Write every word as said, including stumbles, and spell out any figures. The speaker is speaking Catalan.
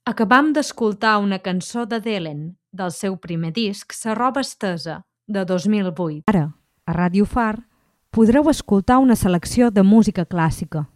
Acabam d'escoltar una cançó de Delen, del seu primer disc, Sa roba estesa, de dos mil vuit. Ara, a Ràdio Far, podreu escoltar una selecció de música clàssica.